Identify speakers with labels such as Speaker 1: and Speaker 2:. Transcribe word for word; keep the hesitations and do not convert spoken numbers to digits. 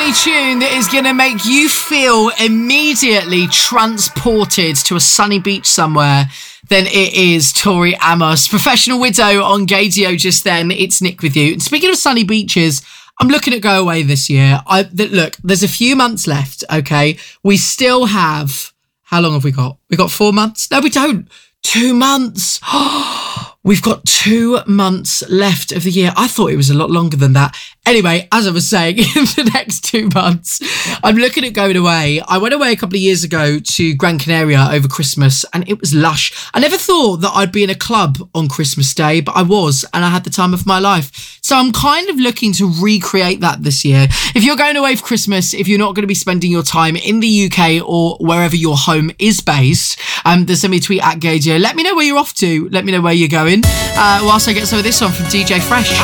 Speaker 1: only tune that is going to make you feel immediately transported to a sunny beach somewhere, then it is Tori Amos. Professional Widow on Gaydio just then. It's Nick with you. And speaking of sunny beaches, I'm looking at go away this year. I th- Look, there's a few months left, okay? We still have... How long have we got? We got four months? No, we don't. Two months. We've got two months left of the year. I thought it was a lot longer than that. Anyway, as I was saying, in the next two months, I'm looking at going away. I went away a couple of years ago to Gran Canaria over Christmas, and it was lush. I never thought that I'd be in a club on Christmas Day, but I was, and I had the time of my life. So I'm kind of looking to recreate that this year. If you're going away for Christmas, if you're not going to be spending your time in the U K or wherever your home is based, um, then send me a tweet at Gaydio. Let me know where you're off to. Let me know where you're going. Uh, whilst I get some of this on from D J Fresh.